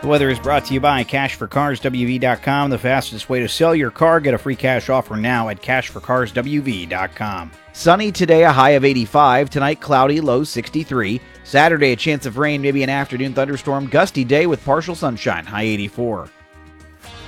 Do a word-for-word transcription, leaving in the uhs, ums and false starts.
weather is brought to you by cash for cars w v dot com, the fastest way to sell your car. Get a free cash offer now at cash for cars w v dot com. Sunny today, a high of eighty-five. Tonight, cloudy, low sixty-three. Saturday, a chance of rain, maybe an afternoon thunderstorm. Gusty day with partial sunshine, high eighty-four.